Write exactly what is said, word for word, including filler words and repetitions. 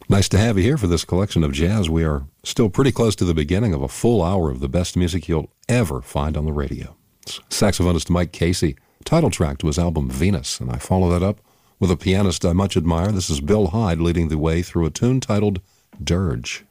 Nice to have you here for this collection of jazz. We are still pretty close to the beginning of a full hour of the best music you'll ever find on the radio. It's saxophonist Mike Casey, title track to his album Venus, and I follow that up with a pianist I much admire. This is Bill Hyde leading the way through a tune titled Dirge.